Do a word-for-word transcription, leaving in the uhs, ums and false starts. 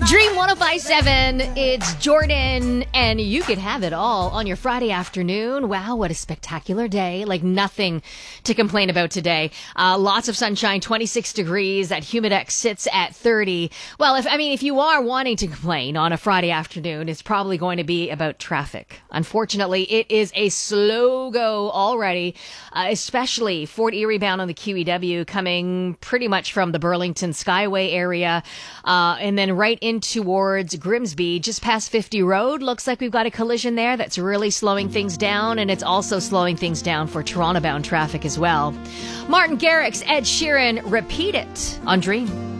Dream one oh five point seven, it's Jordan, and you could have it all on your Friday afternoon. Wow, what a spectacular day. Like nothing to complain about today. Uh, lots of sunshine, twenty-six degrees. That Humidex sits at thirty. Well, if I mean, if you are wanting to complain on a Friday afternoon, it's probably going to be about traffic. Unfortunately, it is a slow go already, uh, especially Fort Erie bound on the Q E W, coming pretty much from the Burlington Skyway area, uh, and then right in towards Grimsby, just past fifty Road. Looks like we've got a collision there that's really slowing things down, and it's also slowing things down for Toronto-bound traffic as well. Martin Garrix, Ed Sheeran, Repeat It on Dream.